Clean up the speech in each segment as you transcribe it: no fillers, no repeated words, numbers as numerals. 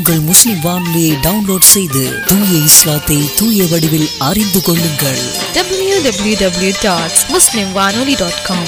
உங்கள் முஸ்லிம் வானொலியை டவுன்லோட் செய்து தூய இஸ்லாத்தை தூய வடிவில் அறிந்து கொள்ளுங்கள். www.muslimwanoli.com.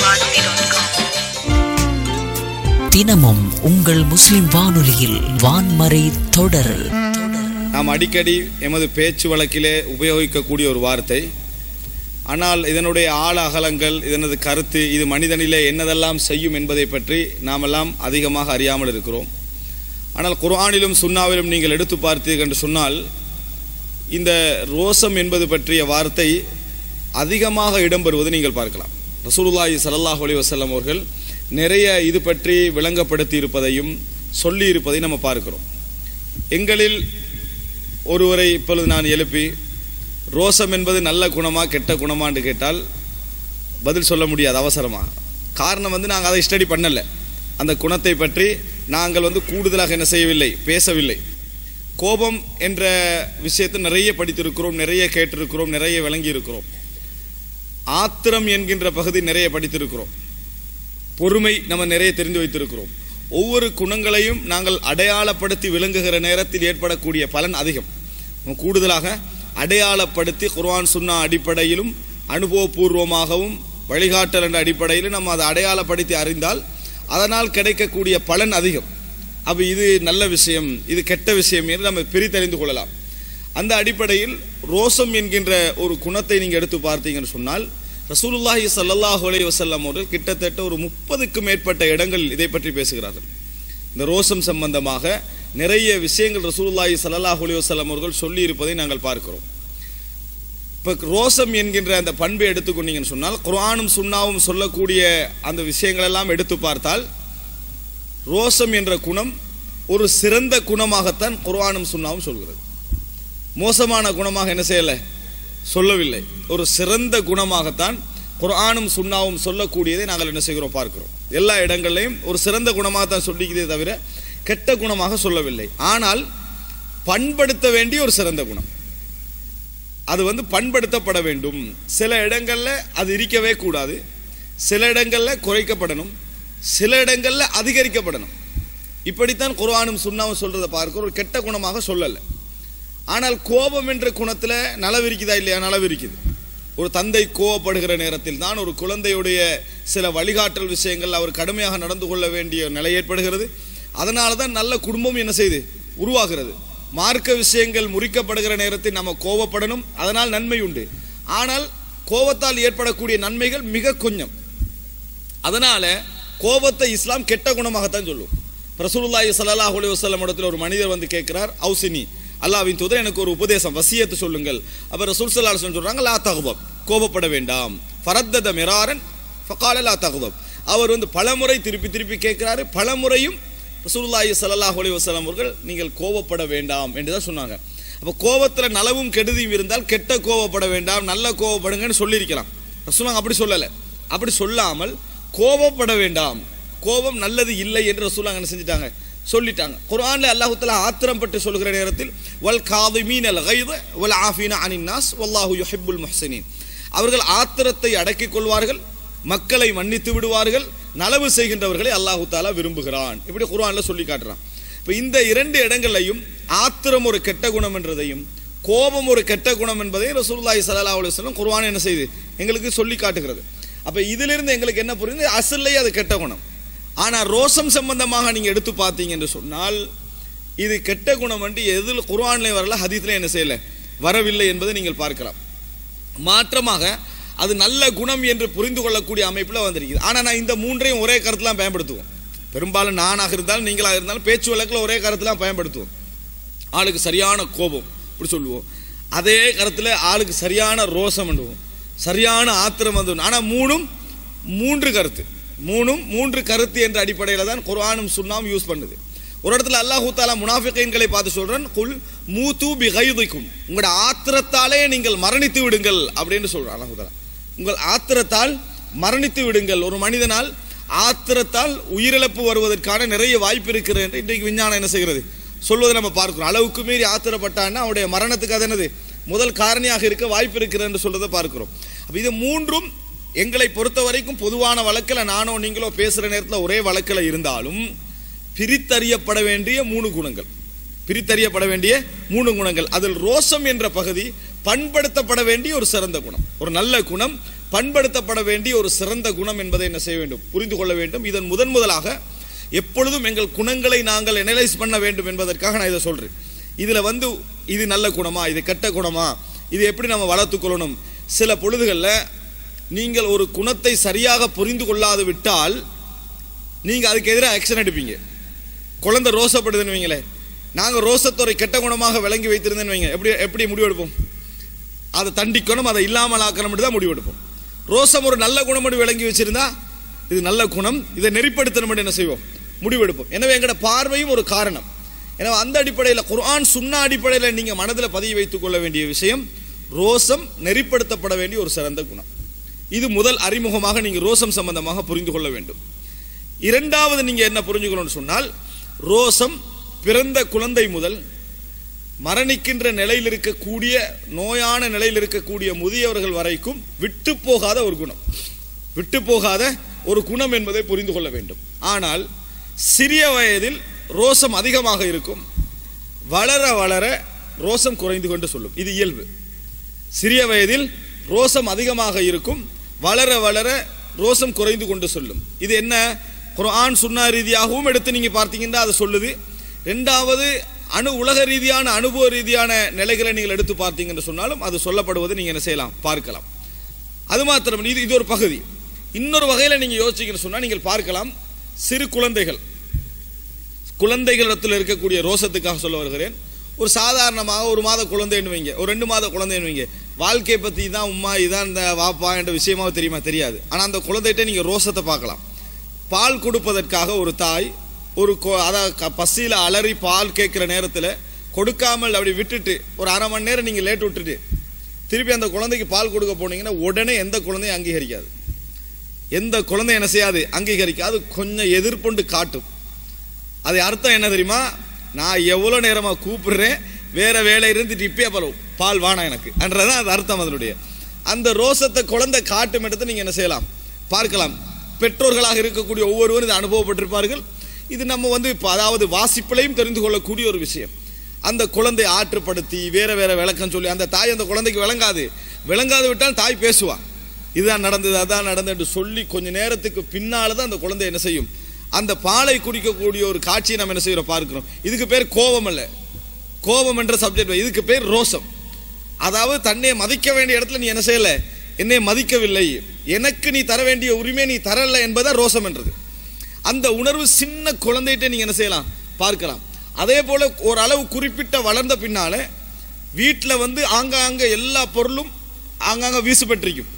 தினமும் உங்கள் முஸ்லிம் வானொலியில் வான்மறை தொடர். நாம் அடிக்கடி எமது பேச்சு வழக்கிலே உபயோகிக்கக்கூடிய ஒரு வார்த்தை. ஆனால் இதனுடைய ஆழ அகலங்கள், இதனது கருத்து, இது மனிதனிலே என்னதெல்லாம் செய்யும் என்பதை பற்றி நாமெல்லாம் அதிகமாக அறியாமல் இருக்கிறோம். ஆனால் குர்ஆனிலும் சுன்னாவிலும் நீங்கள் எடுத்து பார்த்தீர்கள் என்று சொன்னால், இந்த ரோசம் என்பது பற்றிய வார்த்தை அதிகமாக இடம்பெறுவது நீங்கள் பார்க்கலாம். ரசூலுல்லாஹி ஸல்லல்லாஹு அலைஹி வஸல்லம் அவர்கள் நிறைய இது பற்றி விளங்கப்படுத்தி இருப்பதையும் சொல்லி இருப்பதையும் நம்ம பார்க்கிறோம். எங்களில் ஒருவரை இப்பொழுது நான் எழுப்பி ரோசம் என்பது நல்ல குணமா கெட்ட குணமான்னு கேட்டால் பதில் சொல்ல முடியாது அவசரமாக. காரணம் நாங்கள் அதை ஸ்டடி பண்ணலை. அந்த குணத்தை பற்றி நாங்கள் கூடுதலாக என்ன செய்யவில்லை, பேசவில்லை. கோபம் என்ற விஷயத்தை நிறைய படித்திருக்கிறோம், நிறைய கேட்டிருக்கிறோம், நிறைய விளங்கி இருக்கிறோம். ஆத்திரம் என்கின்ற பகுதி நிறைய படித்திருக்கிறோம். பொறுமை நம்ம நிறைய தெரிந்து வைத்திருக்கிறோம். ஒவ்வொரு குணங்களையும் நாங்கள் அடையாளப்படுத்தி விளங்குகிற நேரத்தில் ஏற்படக்கூடிய பலன் அதிகம். கூடுதலாக அடையாளப்படுத்தி குர்ஆன் சுன்னா அடிப்படையிலும் அனுபவபூர்வமாகவும் வழிகாட்டல் என்ற அடிப்படையிலும் நம்ம அதை அடையாளப்படுத்தி அறிந்தால் அதனால் கிடைக்கக்கூடிய பலன் அதிகம். அப்போ இது நல்ல விஷயம், இது கெட்ட விஷயம் என்று நம்ம பிரித்தறிந்து கொள்ளலாம். அந்த அடிப்படையில் ரோசம் என்கின்ற ஒரு குணத்தை நீங்கள் எடுத்து பார்த்தீங்கன்னு சொன்னால், ரசூலுல்லாஹி ஸல்லல்லாஹு அலைஹி வஸல்லம் அவர்கள் கிட்டத்தட்ட ஒரு 30க்கும் மேற்பட்ட இடங்கள் இதை பற்றி பேசுகிறார்கள். இந்த ரோசம் சம்பந்தமாக நிறைய விஷயங்கள் ரசூலுல்லாஹி ஸல்லல்லாஹு அலைஹி வஸல்லம் அவர்கள் சொல்லி இருப்பதை நாங்கள் பார்க்கிறோம். இப்போ ரோசம் என்கின்ற அந்த பண்பை எடுத்துக்கொண்டீங்கன்னு சொன்னால், குர்ஆனும் சுன்னாவும் சொல்லக்கூடிய அந்த விஷயங்கள் எல்லாம் எடுத்து பார்த்தால், ரோசம் என்ற குணம் ஒரு சிறந்த குணமாகத்தான் குர்ஆனும் சுன்னாவும் சொல்கிறது. மோசமான குணமாக என்ன செய்யலை, சொல்லவில்லை. ஒரு சிறந்த குணமாகத்தான் குர்ஆனும் சுன்னாவும் சொல்லக்கூடியதை நாங்கள் என்ன செய்கிறோம், பார்க்கிறோம். எல்லா இடங்களையும் ஒரு சிறந்த குணமாகத்தான் சொல்லிக்கிறதே தவிர கெட்ட குணமாக சொல்லவில்லை. ஆனால் பண்படுத்த வேண்டிய ஒரு சிறந்த குணம், அது பண்படுத்தப்பட வேண்டும். சில இடங்களில் அது இருக்கவே கூடாது, சில இடங்களில் குறைக்கப்படணும், சில இடங்களில் அதிகரிக்கப்படணும். இப்படித்தான் குர்ஆனும் சுன்னாவும் சொல்றதை பார்க்க ஒரு கெட்ட குணமாக சொல்லலை. ஆனால் கோபம் என்ற குணத்தில் நலவு இருக்குதா இல்லையா? நலவு இருக்குது. ஒரு தந்தை கோபப்படுகிற நேரத்தில் தான் ஒரு குழந்தையுடைய சில வழிகாட்டல் விஷயங்கள் அவர் கடுமையாக நடந்து கொள்ள வேண்டிய நிலை ஏற்படுகிறது. அதனால தான் நல்ல குடும்பம் என்ன செய்து உருவாகிறது. மார்க்க விஷயங்கள் முறிக்கப்படுகிற நேரத்தில் நம்ம கோபப்படணும், அதனால் நன்மை உண்டு. ஆனால் கோபத்தால் ஏற்படக்கூடிய நன்மைகள் மிக கொஞ்சம். அதனால கோபத்தை இஸ்லாம் கெட்ட குணமாகத்தான் சொல்லும். ரசூலுல்லாஹி ஸல்லல்லாஹு அலைஹி வஸல்லம் இடத்துல ஒரு மனிதர் கேட்கிறார், அவுசினி, அல்லாஹ்வின் தூதர் எனக்கு ஒரு உபதேசம், வசியத்து சொல்லுங்கள். அப்ப ரசூல் ஸல்லல்லாஹு அலைஹி வஸல்லம் சொல்றாங்க, லா தக்தப், கோபப்பட வேண்டாம். ஃபரத்தத மிராரன் ஃபகால லா தக்தப். அவர் பலமுறை திருப்பி திருப்பி கேட்கிறாரு. பலமுறையும் ரசூலுல்லாஹி ஸல்லல்லாஹு அலைஹி வஸல்லம் அவர்கள் நீங்கள் கோபப்பட வேண்டாம் என்று தான் சொன்னாங்க. அப்போ கோபத்தில் நலவும் கெடுதியும் இருந்தால் கெட்ட கோபப்பட வேண்டாம், நல்ல கோபப்படுங்கன்னு சொல்லியிருக்கலாம். ரசூலுல்லாஹ் அப்படி சொல்லலை. அப்படி சொல்லாமல் கோபப்பட வேண்டாம், கோபம் நல்லது இல்லை என்று ரசூலுல்லாஹ் என்ன செஞ்சிட்டாங்க, சொல்லிட்டாங்க. குர்ஆன்ல அல்லாஹ் தஆலா ஆத்திரம் பற்றி சொல்கிற நேரத்தில் வல் காதிமீனல் கைத வல் ஆஃபீன அனின் நாஸ் வல்லாஹு யுஹிப்புல் முஹ்ஸினீன். அவர்கள் ஆத்திரத்தை அடக்கிக் கொள்வார்கள், மக்களை மன்னித்து விடுவார்கள், நலவு செய்கின்றவர்களை அல்லாஹ் தஆலா விரும்புகிறான். இப்படி குர்ஆன்ல சொல்லி காட்டுறான். இப்போ இந்த இரண்டு இடங்களையும் ஆத்திரம் ஒரு கெட்ட குணம் என்றதையும் கோபம் ஒரு கெட்ட குணம் என்பதையும் ரசூலுல்லாஹி ஸல்லல்லாஹு அலைஹி வஸல்லம் குர்ஆன் என்ன செய்து எங்களுக்கு சொல்லி காட்டுகிறது. அப்போ இதிலிருந்து எங்களுக்கு என்ன புரியுது, அசல்லையே அது கெட்ட குணம். ஆனால் ரோசம் சம்பந்தமாக நீங்கள் எடுத்து பார்த்தீங்க என்று சொன்னால், இது கெட்ட குணம் என்று எதில் குர்ஆன்லேயும் வரல, ஹதீஸ்ல என்ன செய்யலை, வரவில்லை என்பதை நீங்கள் பார்க்கலாம். மாற்றமாக அது நல்ல குணம் என்று புரிந்து கொள்ளக்கூடிய அமைப்பில் வந்திருக்குது. ஆனால் நான் இந்த மூன்றையும் ஒரே கருத்துலாம் பயன்படுத்துவோம். பெரும்பாலும் நானாக இருந்தாலும் நீங்களாக இருந்தாலும் பேச்சு வழக்கில் ஒரே கருத்துலாம் பயன்படுத்துவோம். ஆளுக்கு சரியான கோபம் இப்படி சொல்லுவோம், அதே கருத்தில் ஆளுக்கு சரியான ரோசம் பண்ணுவோம், சரியான ஆத்திரம் வந்து. ஆனால் மூன்று கருத்து என்ற அடிப்படையில் தான் குர்ஆனும் சுன்னாவும் யூஸ் பண்ணுது. ஒரு இடத்துல அல்லாஹ் தஆலா முனாஃபிகீன்களை பார்த்து சொல்றான், குல் மூது பிகைதிக்கும், உங்களோட ஆத்திரத்தாலே நீங்கள் மரணித்து விடுங்கள் அப்படின்னு சொல்றான் அல்லாஹ் தஆலா. உங்கள் ஆத்திரத்தால் மரணித்து விடுங்கள். ஒரு மனிதனால் ஆத்திரத்தால் உயிரிழப்பு வருவதற்கான நிறைய வாய்ப்பு இருக்கிறது என்று இன்றைக்கு விஞ்ஞானம் என்ன செய்கிறது, சொல்வதை நம்ம பார்க்கிறோம். அளவுக்கு மீறி ஆத்திரப்பட்டான்னா அவருடைய மரணத்துக்கு அது என்னது முதல் காரணியாக இருக்க வாய்ப்பு இருக்கிறது என்று சொல்றதை பார்க்கிறோம். அப்ப இது மூன்றும் எங்களை பொறுத்த வரைக்கும் பொதுவான வழக்கில் நானோ நீங்களோ பேசுகிற நேரத்தில் ஒரே வழக்கில் இருந்தாலும் பிரித்தறியப்பட வேண்டிய மூணு குணங்கள். பிரித்தறியப்பட வேண்டிய 3 குணங்கள். அதில் ரோசம் என்ற பகுதி பண்படுத்தப்பட வேண்டிய ஒரு சிறந்த குணம், ஒரு நல்ல குணம், பண்படுத்தப்பட வேண்டிய ஒரு சிறந்த குணம் என்பதை என்ன செய்ய வேண்டும், புரிந்து கொள்ள வேண்டும். இதன் முதலாக எப்பொழுதும் எங்கள் குணங்களை நாங்கள் அனலைஸ் பண்ண வேண்டும் என்பதற்காக நான் இதை சொல்றேன். இதுல இது நல்ல குணமா, இது கெட்ட குணமா, இது எப்படி நம்ம வளர்த்துக்கொள்ளணும். சில பொழுதுகளில் நீங்கள் ஒரு குணத்தை சரியாக புரிந்து கொள்ளாது விட்டால் நீங்க அதுக்கு எதிராக ஆக்ஷன் எடுப்பீங்க. குழந்தை ரோசப்படுதுன்னு வைங்களே, நாங்கள் ரோசத்துறை கெட்ட குணமாக விளங்கி வைத்திருந்தேன்னு வைங்க, எப்படி முடிவெடுப்போம்? அதை தண்டிக்கணும், அதை இல்லாமல் ஆக்கணும் தான் முடிவெடுப்போம். ரோசம் ஒரு நல்ல குணம் விளங்கி வச்சிருந்தா இது நல்ல குணம், இதை நெறிப்படுத்தணும் என்ன செய்வோம், முடிவெடுப்போம். எனவே எங்களோட பார்வையும் ஒரு காரணம். எனவே அந்த அடிப்படையில் குர்ஆன் சுன்னா அடிப்படையில் நீங்க மனதில் பதிய வைத்துக் கொள்ள வேண்டிய விஷயம், ரோசம் நெறிப்படுத்தப்பட வேண்டிய ஒரு சிறந்த குணம். இது முதல் அறிமுகமாக நீங்க ரோசம் சம்பந்தமாக புரிந்து கொள்ள வேண்டும். இரண்டாவது நீங்க என்ன புரிஞ்சுக்கணும்னு சொன்னால், ரோசம் பிறந்த குழந்தை முதல் மரணிக்கின்ற நிலையில் இருக்கக்கூடிய, நோயான நிலையில் இருக்கக்கூடிய முதியவர்கள் வரைக்கும் விட்டு போகாத ஒரு குணம், விட்டு போகாத ஒரு குணம் என்பதை புரிந்து கொள்ள வேண்டும். ஆனால் சிறிய வயதில் ரோசம் அதிகமாக இருக்கும், வளர வளர ரோசம் குறைந்து கொண்டு சொல்லும். இது இயல்பு. சிறிய வயதில் ரோசம் அதிகமாக இருக்கும், வளர வளர ரோசம் குறைந்து கொண்டு சொல்லும். இது என்ன, குர்ஆன் சுன்னா ரீதியாகவும் எடுத்து நீங்க பார்த்தீங்கன்னா அது சொல்லுது. இரண்டாவது உலக ரீதியான அனுபவ ரீதியான நிலைகளை நீங்கள் எடுத்து பார்த்தீங்கன்னு சொன்னாலும் அது சொல்லப்படுவது நீங்க என்ன செய்யலாம், பார்க்கலாம். அது மாத்திரம் இது ஒரு பகுதி. இன்னொரு வகையில் நீங்க யோசிச்சுக்கன்னு சொன்னா நீங்கள் பார்க்கலாம், சிறு குழந்தைகளிடத்தில் இருக்கக்கூடிய ரோசத்துக்காக சொல்ல வருகிறேன். ஒரு சாதாரணமாக 1 மாத குழந்தைன்னு வைங்க, ஒரு 2 மாத குழந்தைன்னு வைங்க, வாழ்க்கையை பற்றி தான் உம்மா இதான் இந்த வாப்பா என்ற விஷயமாக தெரியுமா, தெரியாது. ஆனால் அந்த குழந்தைகிட்ட நீங்கள் ரோசத்தை பார்க்கலாம். பால் கொடுப்பதற்காக ஒரு தாய் பசியில் அலறி பால் கேட்குற நேரத்தில் கொடுக்காமல் அப்படி விட்டுட்டு ஒரு அரை மணி நேரம் நீங்கள் லேட் விட்டுட்டு திருப்பி அந்த குழந்தைக்கு பால் கொடுக்க போனீங்கன்னா உடனே எந்த குழந்தையும் அங்கீகரிக்காது, எந்த குழந்தை என்ன செய்யாது, அங்கீகரிக்காது, கொஞ்சம் எதிர்ப்புண்டு காட்டும். அது அர்த்தம் என்ன தெரியுமா, நான் எவ்வளோ நேரமாக கூப்பிடுறேன், வேற வேலை இருந்துட்டு இப்பயே பால் வானா எனக்கு என்றதான் அது அர்த்தம். அதனுடைய அந்த ரோசத்தை குழந்தை காட்டும் இடத்தை நீங்கள் என்ன செய்யலாம், பார்க்கலாம். பெற்றோர்களாக இருக்கக்கூடிய ஒவ்வொருவரும் இதை அனுபவப்பட்டிருப்பார்கள். இது நம்ம அதாவது வாசிப்பிலையும் தெரிந்து கொள்ளக்கூடிய ஒரு விஷயம். அந்த குழந்தை ஆற்றுப்படுத்தி வேற வேற விளக்கம் சொல்லி அந்த தாய் அந்த குழந்தைக்கு விளங்காது விட்டால் தாய் பேசுவா, இதுதான் நடந்தது அதான் நடந்தது சொல்லி கொஞ்ச நேரத்துக்கு பின்னால தான் அந்த குழந்தை என்ன செய்யும், அந்த பாலை குடிக்கக்கூடிய ஒரு காட்சியை நம்ம என்ன செய்யறோம், பார்க்கிறோம். இதுக்கு பேர் கோபம் அல்ல, கோபம் என்ற சப்ஜெக்ட், இதுக்கு பேர் ரோசம். அதாவது தன்னை மதிக்க வேண்டிய இடத்துல நீ என்ன செய்யல, என்னை மதிக்கவில்லை, எனக்கு நீ தர வேண்டிய உரிமை நீ தரல என்பதா ரோசம் என்றது. அந்த உணர்வு சின்ன குழந்தைகிட்ட நீங்க என்ன செய்யலாம், பார்க்கலாம். அதே போல ஓரளவு குறிப்பிட்ட வளர்ந்த பின்னால வீட்டில் ஆங்காங்க எல்லா பொருளும் ஆங்காங்க வீசுபட்டிருக்கும்.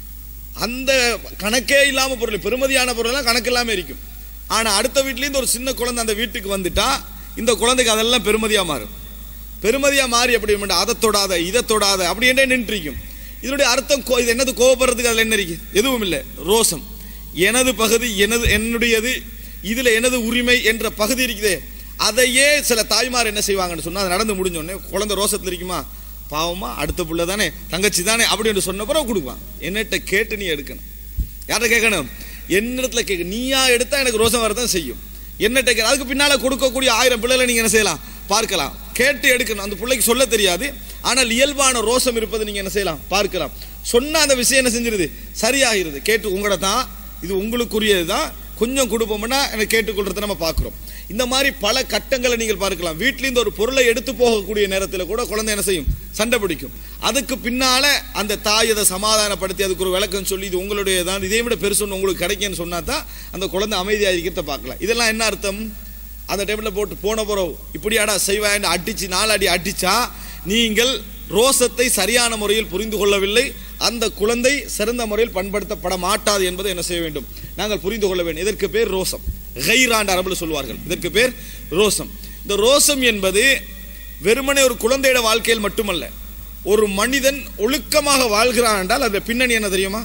அந்த கணக்கே இல்லாம பொருள், பெருமதியான பொருள் கணக்கு இல்லாம இருக்கும். ஆனா அடுத்த வீட்டிலேருந்து ஒரு சின்ன குழந்தை அந்த வீட்டுக்கு வந்துட்டா இந்த குழந்தைக்கு அதெல்லாம் பெருமதியா மாறும். பெருமதியா மாறி எப்படி அதை தொடாத இதை தொடாத அப்படி என்றே நின்றுக்கும். இதனுடைய அர்த்தம் இது என்னது, கோபப்படுறதுக்கு அதில் என்ன இருக்கு, எதுவும் இல்லை, ரோசம். எனது பகுதி, என்னுடையது, இதுல எனது உரிமை என்ற பகுதி இருக்குதே, அதையே சில தாய்மார் என்ன செய்வாங்கன்னு சொன்னா, அது நடந்து முடிஞ்சோடனே குழந்தை ரோசத்தில் இருக்குமா, பாவமா அடுத்த புள்ள தானே, தங்கச்சி தானே அப்படின்னு சொன்ன பிறகு கொடுப்பான். என்னட்ட கேட்டு நீ எடுக்கணும். யார்கிட்ட கேட்கணும், என்னிடத்துல கேட்க. நீயா எடுத்தா எனக்கு ரோசம் வரதான் செய்யும், என்னட்ட கேட்க. அதுக்கு பின்னால கொடுக்கக்கூடிய 1000 பிள்ளைகளை நீங்க என்ன செய்யலாம், பார்க்கலாம், கேட்டு எடுக்கணும். அந்த பிள்ளைக்கு சொல்ல தெரியாது, ஆனால் இயல்பான ரோசம் இருப்பது நீங்க என்ன செய்யலாம், பார்க்கலாம். சொன்ன அந்த விஷயம் என்ன செஞ்சிருது, சரியாகிறது. கேட்டு உங்களோட தான், இது உங்களுக்குரியது தான், கொஞ்சம் கொடுப்போம்னா எனக்கு கேட்டுக்கொள்றதை நம்ம பார்க்கிறோம். இந்த மாதிரி பல கட்டங்களை நீங்கள் பார்க்கலாம். வீட்டிலிருந்து ஒரு பொருளை எடுத்து போகக்கூடிய நேரத்தில் கூட குழந்தை என்ன செய்யும், சண்டை பிடிக்கும். அதுக்கு பின்னால அந்த தாய் அதை சமாதானப்படுத்தி அதுக்கு ஒரு விளக்கம் சொல்லி இது உங்களுடைய தான், இதே விட பெருசு உங்களுக்கு கிடைக்குன்னு சொன்னா தான் அந்த குழந்தை அமைதியாக இருக்கிறத பார்க்கலாம். இதெல்லாம் என்ன அர்த்தம், அந்த டைம்ல போட்டு போன போறோம் இப்படியாடா செய்வாய் அடிச்சு 4 அடி அடிச்சா நீங்கள் ரோசத்தை சரியான முறையில் புரிந்து கொள்ளவில்லை, அந்த குழந்தை சிறந்த முறையில் பண்படுத்தப்பட மாட்டாது என்பதை என்ன செய்ய வேண்டும், நாங்கள் புரிந்து கொள்ள வேண்டும். இதற்கு பேர் ரோசம், கைராண்ட அரபுல சொல்வார்கள், இதற்கு பேர் ரோசம். இந்த ரோசம் என்பது வெறுமனே ஒரு குழந்தையோட வாழ்க்கையில் மட்டுமல்ல, ஒரு மனிதன் ஒழுக்கமாக வாழ்கிறான் என்றால் அந்த பின்னணி என்ன தெரியுமா,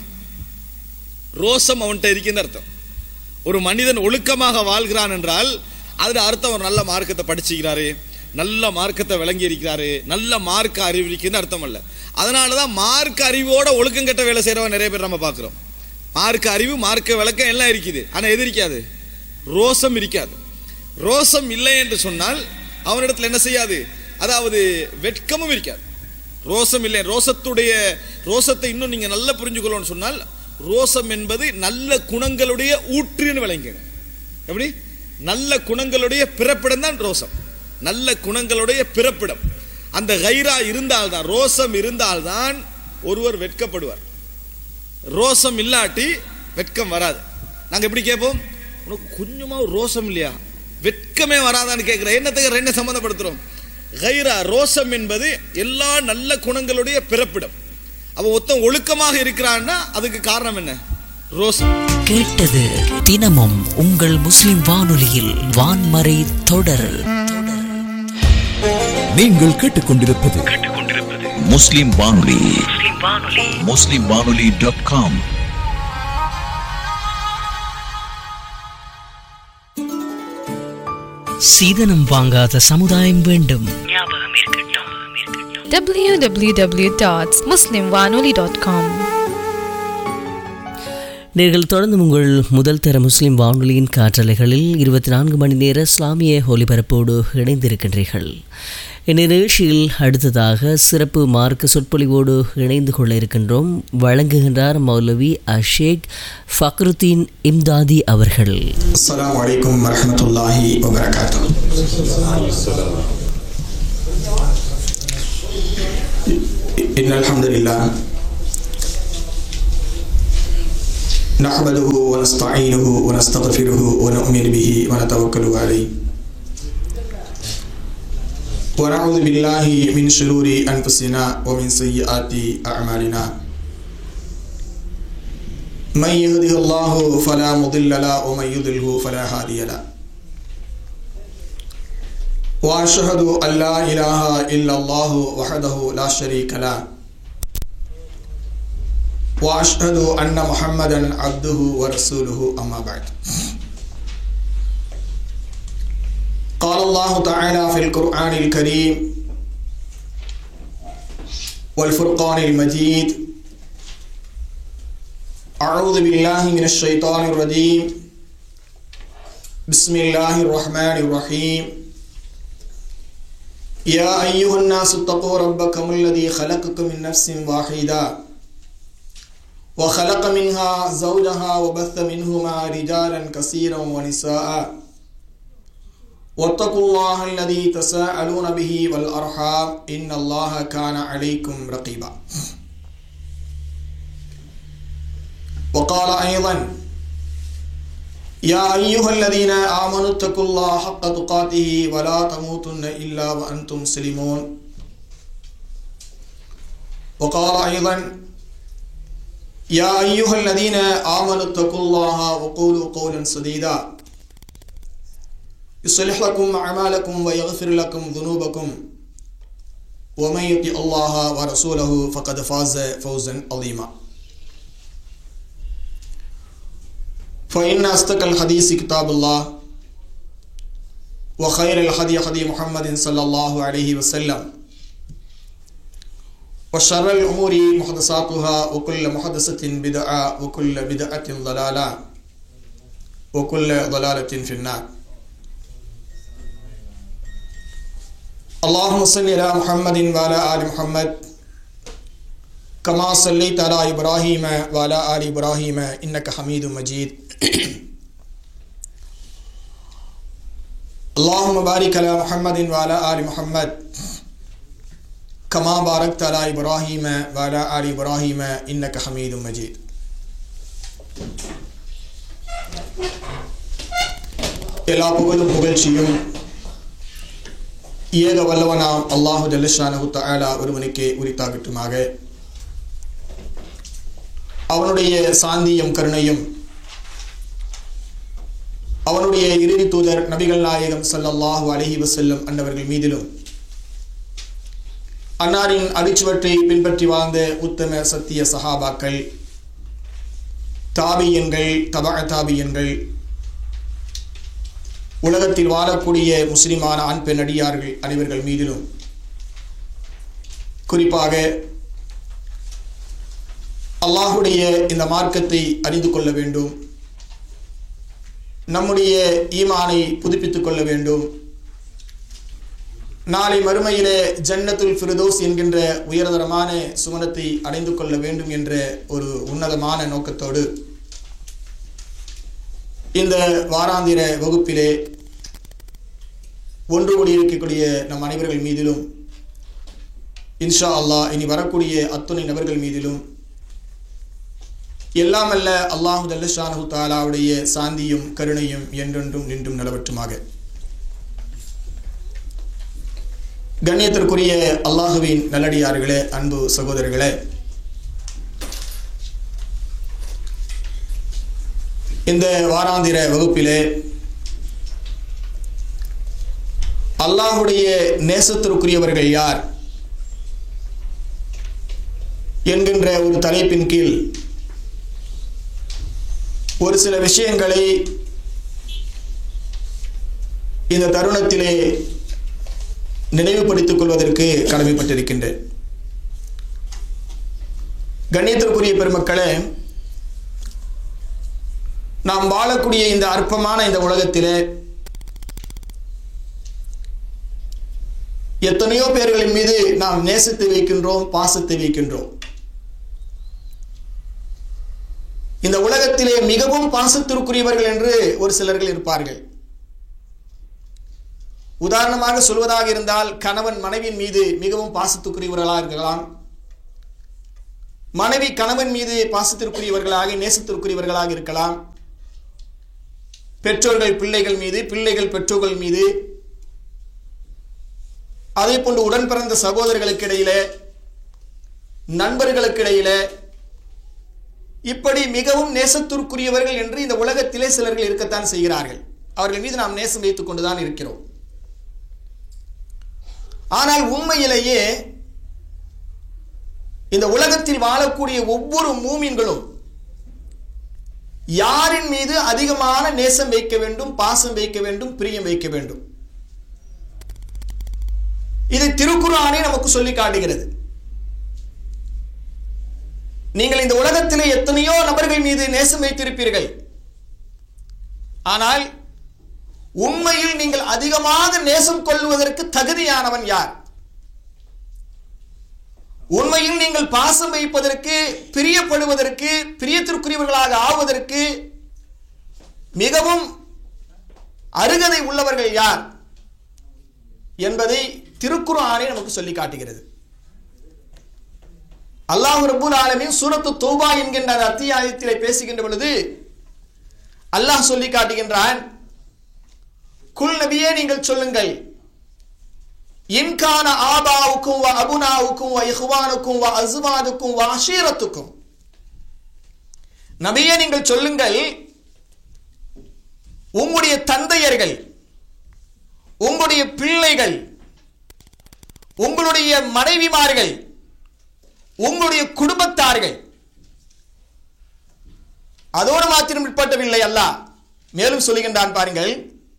ரோசம் அவன்கிட்ட இருக்கின்ற அர்த்தம். ஒரு மனிதன் ஒழுக்கமாக வாழ்கிறான் என்றால் அதுல அர்த்தம் ஒரு நல்ல மார்க்கத்தை படிச்சுக்கிறாரு, நல்ல மார்க்கத்தை விளங்கி இருக்கிறாரு, நல்ல மார்க்க அறிவு இருக்குன்னு அர்த்தம் அல்ல. அதனாலதான் மார்க்க அறிவோட ஒழுக்கம் கெட்ட வேலை செய்யறவன் நிறைய பேர் நம்ம பார்க்கிறோம். மார்க்க அறிவு மார்க்க விளக்கம் எல்லாம் இருக்குது, ஆனா எது இருக்காது, ரோசம் இருக்காது. ரோசம் இல்லை என்று சொன்னால் அவனிடத்தில் என்ன செய்யாது, அதாவது வெட்கமும் இருக்காது. ரோசம் இல்லை. ரோசத்தை இன்னும் நீங்க நல்லா புரிஞ்சுக்கணும்னு சொன்னால், ரோசம் என்பது நல்ல குணங்களுடைய ஊற்றுன்னு விளங்குங்க. எப்படி? நல்ல குணங்களுடைய பிறப்பிடம் தான் ரோசம். நல்ல குணங்களுடைய பிறப்பிடம். அந்த கைரா இருந்தால்தான், ரோசம் இருந்தால்தான் ஒருவர் வெட்கப்படுவார். ரோசம் இல்லாட்டி வெட்கம் வராது. நாங்க எப்படி கேட்போம், உனக்கு கொஞ்சமா ரோசம் இல்லையா, வெட்கமே வராதான்னு கேட்கிறேன். என்னத்துக்கு ரெண்டு சம்பந்தப்படுத்துறோம்? கைரா, ரோசம் என்பது எல்லா நல்ல குணங்களுடைய பிறப்பிடம். அவன் ஒருத்தன் ஒழுக்கமாக இருக்கிறான்னா அதுக்கு காரணம் என்ன? ரோசம். கேட்டது தினமும் உங்கள் முஸ்லிம் வானொலியில் வான்மறை தொடர். நீங்கள் கேட்டுக்கொண்டிருப்பது முஸ்லிம் வானொலி. muslimwanoli.com. சீதனம் வாங்காத சமுதாயம் வேண்டும். www.muslimwanoli.com. நீங்கள் தொடர்ந்து உங்கள் முதல் தர முஸ்லிம் வானொலியின் காற்றலைகளில் 24 மணி நேர இஸ்லாமிய ஒலிபரப்போடு இணைந்திருக்கின்றீர்கள். இந்நிகழ்ச்சியில் அடுத்ததாக சிறப்பு மார்க்க சொற்பொழிவோடு இணைந்து கொள்ள இருக்கின்றோம். வழங்குகின்றார் மௌலவி அஷேக் ஃபக்ருத்தீன் இம்தாதி அவர்கள். அஸ்ஸலாமு அலைக்கும் வரஹ்மத்துல்லாஹி வபரகாத்துஹு. இன்னல் ஹம்துலில்லாஹ் நஹ்மதுஹு வ நஸ்தஈனுஹு வ நஸ்தக்ஃபிருஹு வ நு'மினு பிஹி வ நதவக்கலு அலைஹி வ நஊது பில்லாஹி மின் ஷுரூரி அன்ஃபுஸினா வ மின் ஸய்யிஆத்தி அஅமாலினா. மன் யஹ்திஹில்லாஹு ஃபலா முضில்ல லஹு வ மன் யுضلஹு ஃபலா ஹாதிய லஹு. வ அஷ்ஹது அன் லா இலாஹா இல்லல்லாஹு வஹ்தஹு லா ஷரீக லஹு وأشهد أن محمدا عبده ورسوله أما بعد. قال الله تعالى في القرآن الكريم والفرقان المجيد: أعوذ بالله من الشيطان الرجيم. بسم الله الرحمن الرحيم. يا أيها الناس اتقوا ربكم الذي خلقكم من نفس واحدة وخلق منها زوجها وبث منهما رجالا كثيرا ونساء واتقوا الله الذي تساءلون به والأرحام إن الله كان عليكم رقيبا. وقال أيضا: يا أيها الذين آمنوا اتقوا الله حق تقاته ولا تموتن إلا وأنتم مسلمون. وقال أيضا: يا أيها الذين آمنوا اتقوا الله وقولوا قولا سديدا يصلح لكم أعمالكم ويغفر لكم ذنوبكم ومن يطع الله ورسوله فقد فاز فوزا عظيما. فإن أصدق الحديث كتاب الله وخير الهدي هدي محمد صلى الله عليه وسلم وشر الأمور محدثاتها وكل محدثة بدعة وكل بدعة ضلالة وكل ضلالة في النار. اللهم صل على محمد وعلى آل محمد كما صليت على إبراهيم وعلى آل إبراهيم إنك حميد مجيد. اللهم بارك على محمد وعلى آل محمد كما باركت على إبراهيم وعلى آل إبراهيم إنك حميد مجيد. எல்லா புகழும் புகழ்ச்சியும் ஏக வல்லவனாம் அல்லாஹு ஜல்ல ஷானஹு தஆலா ஒருவனுக்கே உரித்தாகட்டுமாக. அவனுடைய சாந்தியும் கருணையும் அவனுடைய இறுதி தூதர் நபிகள் நாயகம் ஸல்லல்லாஹு அலைஹி வஸல்லம் அன்னவர்கள் மீதிலும் அன்னாரின் அடிச்சுவற்றை பின்பற்றி வாழ்ந்த உத்தம சத்திய சஹாபாக்கள், தாபியன்கள், தபஅ தாபியன்கள், உலகத்தில் வாழக்கூடிய முஸ்லிமான ஆண் பெண் அடியார்கள் அனைவர்கள் மீதிலும் குறிப்பாக அல்லாஹுடைய இந்த மார்க்கத்தை அறிந்து கொள்ள வேண்டும், நம்முடைய ஈமானை புதுப்பித்துக் கொள்ள வேண்டும், நாளை மறுமையிலே ஜன்னத்துல் ஃபிர்தௌஸ் என்கின்ற உயர்தரமான சுவனத்தை அடைந்து கொள்ள வேண்டும் என்ற ஒரு உன்னதமான நோக்கத்தோடு இந்த வாராந்திர வகுப்பிலே ஒன்று கூடி இருக்கக்கூடிய நம் அனைவர்கள் மீதிலும் இன்ஷா அல்லாஹ் இனி வரக்கூடிய அத்துணை நபர்கள் மீதிலும் எல்லாமல்ல அல்லாஹு ஜல்ல ஷானஹு தஆலாவுடைய சாந்தியும் கருணையும் என்றென்றும் நின்றும் நிலவற்றுமாக. கண்ணியத்திற்குரிய அல்லாஹுவின் நல்லடியார்களே, அன்பு சகோதரர்களே, இந்த வாராந்திர வகுப்பிலே அல்லாஹுடைய நேசத்திற்குரியவர்கள் யார் என்கின்ற ஒரு தலைப்பின் கீழ் ஒரு சில விஷயங்களை இந்த தருணத்திலே நினைவுபடுத்திக் கொள்வதற்கு கடமைப்பட்டிருக்கின்றேன். கண்ணியத்திற்குரிய பெருமக்களே, நாம் வாழக்கூடிய இந்த அற்பமான இந்த உலகத்திலே எத்தனையோ பேர்களின் மீது நாம் நேசத்தை வைக்கின்றோம், பாசத்தை வைக்கின்றோம். இந்த உலகத்திலே மிகவும் பாசத்திற்குரியவர்கள் என்று ஒரு சிலர்கள் இருப்பார்கள். உதாரணமாக சொல்வதாக இருந்தால், கணவன் மனைவியின் மீது மிகவும் பாசத்துக்குரியவர்களாக இருக்கலாம், மனைவி கணவன் மீது பாசத்திற்குரியவர்களாக நேசத்திற்குரியவர்களாக இருக்கலாம், பெற்றோர்கள் பிள்ளைகள் மீது, பிள்ளைகள் பெற்றோர்கள் மீது, அதே போன்று உடன் பிறந்த சகோதரர்களுக்கு இடையிலே, நண்பர்களுக்கு இடையிலே, இப்படி மிகவும் நேசத்திற்குரியவர்கள் என்று இந்த உலகத்திலே சிலர்கள் இருக்கத்தான் செய்கிறார்கள். அவர்கள் மீது நாம் நேசம் வைத்துக் கொண்டுதான் இருக்கிறோம். ஆனால் உண்மையிலேயே இந்த உலகத்தில் வாழக்கூடிய ஒவ்வொரு மூமின்களும் யாரின் மீது அதிகமான நேசம் வைக்க வேண்டும், பாசம் வைக்க வேண்டும், பிரியம் வைக்க வேண்டும், இது திருக்குர்ஆனே நமக்கு சொல்லி காட்டுகிறது. நீங்கள் இந்த உலகத்திலே எத்தனையோ நபர்கள் மீது நேசம் வைத்திருப்பீர்கள். ஆனால் உண்மையில் நீங்கள் அதிகமாக நேசம் கொள்வதற்கு தகுதியானவன் யார்? உண்மையில் நீங்கள் பாசம் வைப்பதற்கு, பிரியப்படுவதற்கு, பிரியத்திற்குரியவர்களாக ஆவதற்கு மிகவும் அருகதை உள்ளவர்கள் யார் என்பதை திருக்குர்ஆனே நமக்கு சொல்லி காட்டுகிறது. அல்லாஹ் ரப்பல் ஆலமீன் சூரத்து தௌபா என்கின்ற அத்தியாயத்திலே பேசுகின்ற பொழுது அல்லாஹ் சொல்லி காட்டுகின்றான், குல் நபியே நீங்கள் சொல்லுங்கள், இன்கான ஆபாவுக்கும் வ அபுனாவுக்கும் வ இஹ்வானுக்கும் வ அஸ்வாதுக்கும் வ அஷீரத்துக்கும், நபியே நீங்கள் சொல்லுங்கள், உங்களுடைய தந்தையர்கள், உங்களுடைய பிள்ளைகள், உங்களுடைய மனைவிமார்கள், உங்களுடைய குடும்பத்தார்கள், அதோடு மாத்திரம் உட்பட்டவில்லை. அல்லாஹ் மேலும் சொல்லுகின்றான் பாருங்கள்,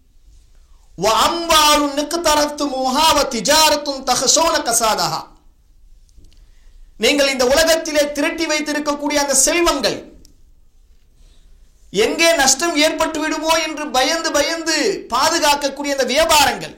நீங்கள் இந்த உலகத்திலே திரட்டி வைத்திருக்கக்கூடிய அந்த செல்வங்கள் எங்கே நஷ்டம் ஏற்பட்டு விடுமோ என்று பயந்து பயந்து பாதுகாக்கக்கூடிய அந்த வியாபாரங்கள்,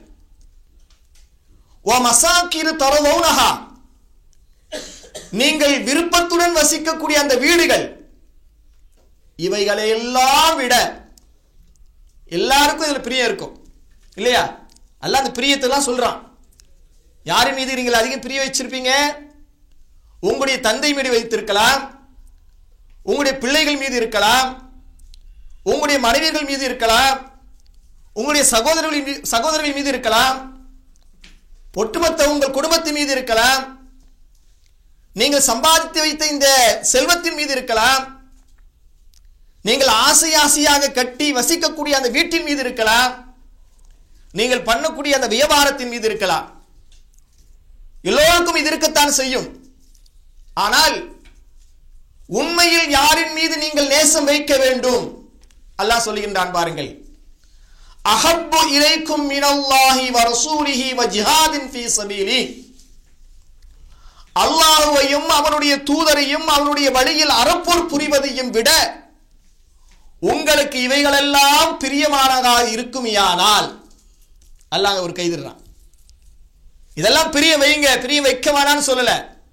நீங்கள் விருப்பத்துடன் வசிக்கக்கூடிய அந்த வீடுகள், இவைகளை எல்லாம் விட எல்லாருக்கும் இதில் பிரியம் இருக்கும் இல்லையா? அல்லாஹ் அந்த பிரியத்தெல்லாம் சொல்றான். யாரின் மீது நீங்கள் அதிகம் பிரிய வச்சிருப்பீங்க? உங்களுடைய தந்தை மீது வைத்திருக்கலாம், உங்களுடைய பிள்ளைகள் மீது இருக்கலாம், உங்களுடைய மனைவிகள் மீது இருக்கலாம், உங்களுடைய சகோதரர்கள் மீது இருக்கலாம், ஒட்டுமொத்த உங்கள் குடும்பத்தின் மீது இருக்கலாம், நீங்கள் சம்பாதித்து வைத்த இந்த செல்வத்தின் மீது இருக்கலாம், நீங்கள் ஆசை ஆசையாக கட்டி வசிக்கக்கூடிய அந்த வீட்டின் மீது இருக்கலாம், நீங்கள் பண்ணக்கூடிய அந்த வியாபாரத்தின் மீது இருக்கலாம். எல்லோருக்கும் இது இருக்கத்தான் செய்யும். ஆனால் உண்மையில் யாரின் மீது நீங்கள் நேசம் வைக்க வேண்டும்? அல்லாஹ் சொல்லுகின்றான் பாருங்கள், அஹப்பு இலைக்கும் மினல்லாஹி வ ரசூலிஹி வ ஜிஹாதின் ஃபீ ஸபீலி, அல்லாஹ்வையும் அவனுடைய தூதரையும் அவனுடைய வழியில் அறப்போர் புரிவதையும் விட உங்களுக்கு இவைகளெல்லாம் பிரியமானதாக இருக்குமையானால், அல்லாஹ் ஒரு கைதிடுறான். இதெல்லாம் பிரிய வைங்க, பிரிய வைக்க வேணான்னு சொல்லல.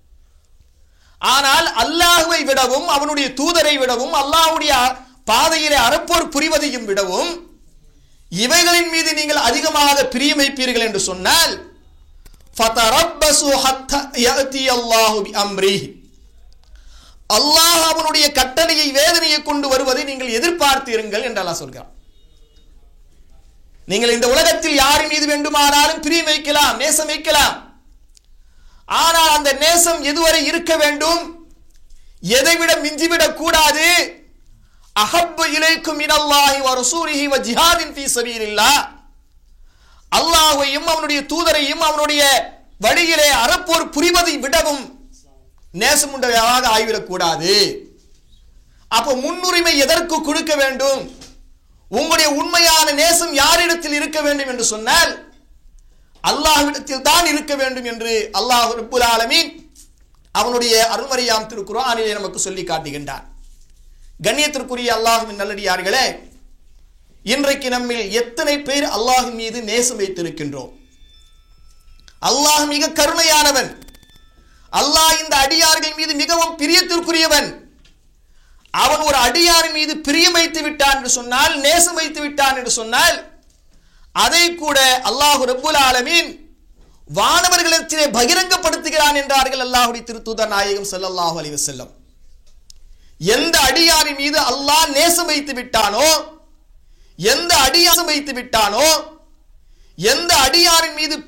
ஆனால் அல்லாஹ்வை விடவும் அவனுடைய தூதரை விடவும் அல்லாஹ்வுடைய பாதையிலே அறப்போர் புரிவதையும் விடவும் இவைகளின் மீது நீங்கள் அதிகமாக பிரியம் வைப்பீர்கள் என்று சொன்னால் ஃபதரப்பசு ஹத்தா யஅதி அல்லாஹு பிஅம்ரிஹி, அல்லாஹ் அவனுடைய கட்டளையை வேதனையை கொண்டு வருவதை நீங்கள் எதிர்பார்த்தீர்கள் என்று அல்லாஹ் சொல்கிறார். நீங்கள் இந்த உலகத்தில் யாரின் மீது வேண்டுமானாலும் பிரியம் வைக்கலாம், நேசம் வைக்கலாம். ஆனால் அந்த நேசம் எதுவரை இருக்க வேண்டும், எதைவிட மிஞ்சிவிடக் கூடாது. அஹப்பு இலைக்கும் மினல்லாஹி வ ரசூலிஹி வ ஜிஹாதின் ஃபீ ஸபீலில்லாஹ், அல்லாஹ்வையும் அவனுடைய தூதரையும் அவனுடைய வழியிலே அறப்போர் புரிவதை விடவும் நேசம் உண்டவையாக ஆகிவிடக் கூடாது. அப்போ முன்னுரிமை எதற்கு கொடுக்க வேண்டும்? உங்களுடைய உண்மையான நேசம் யாரிடத்தில் இருக்க வேண்டும் என்று சொன்னால் அல்லாஹ்விடத்தில் தான் இருக்க வேண்டும் என்று அல்லாஹ் ரப்புல் ஆலமீன் அவனுடைய அருள்மறையாம் திருக்குர்ஆனிலே நமக்கு சொல்லி காட்டுகின்றான். கண்ணியத்திற்குரிய அல்லாஹ்வின் நல்லடியார்களே, இன்றைக்கு நம்மில் எத்தனை பேர் அல்லாஹ்வின் மீது நேசம் வைத்திருக்கின்றோம்? அல்லாஹ் மிக கருணையானவன். அல்லாஹ் இந்த அடியார்கள் மீது மிகவும் பிரியத்திற்குரியவன். அவன் ஒரு அடியாரின் மீது பிரியம் வைத்து விட்டான் என்று சொன்னால், நேசம் வைத்து விட்டான் என்று சொன்னால், அதை கூட அல்லாஹ் ரப்புல் ஆலமீன் வானவர்களிடத்திலே பகிரங்கப்படுத்துகிறான் என்றார்கள் அல்லாஹ்வுடைய திருத்தூதர் நாயகம் ஸல்லல்லாஹு அலைஹி வஸல்லம். எந்த அடியாரின் மீது அல்லாஹ் நேசம் வைத்து விட்டானோ, எந்த அடியாசம் வைத்து விட்டானோ, எந்த அடியாரின் மீது